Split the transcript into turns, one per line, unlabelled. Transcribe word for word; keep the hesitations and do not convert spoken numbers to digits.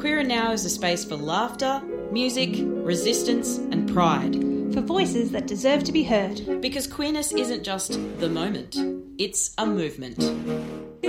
Queer and Now is a space for laughter, music, resistance and pride.
For voices that deserve to be heard.
Because queerness isn't just the moment, it's a movement.